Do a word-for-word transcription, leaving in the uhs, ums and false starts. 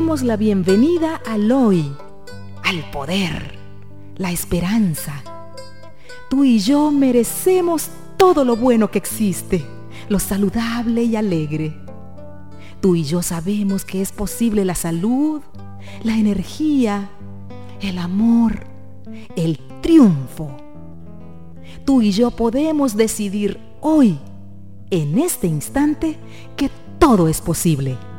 demos la bienvenida al hoy, al poder, la esperanza. Tú y yo merecemos todo lo bueno que existe, lo saludable y alegre. Tú y yo sabemos que es posible la salud, la energía, el amor, el triunfo. Tú y yo podemos decidir hoy, en este instante, que todo es posible.